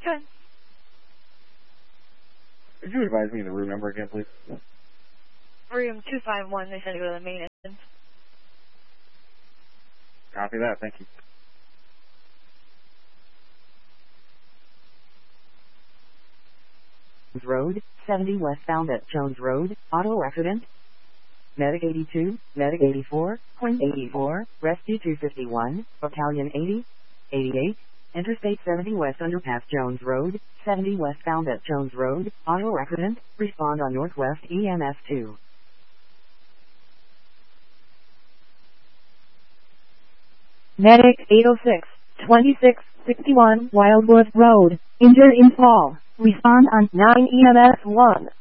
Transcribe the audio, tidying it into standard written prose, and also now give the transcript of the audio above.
Good. Could you advise me the room number again, please? Room 251, they said to go to the main entrance. Copy that, thank you. Road, 70 westbound at Jones Road, auto accident. Medic 82, Medic 84, Point 84, Rescue 251, Battalion 80, 88, Interstate 70 West Underpass Jones Road, 70 westbound at Jones Road, auto accident, respond on Northwest EMS 2. Medic 806, 2661 Wildwood Road, injured in fall, respond on 9 EMS 1.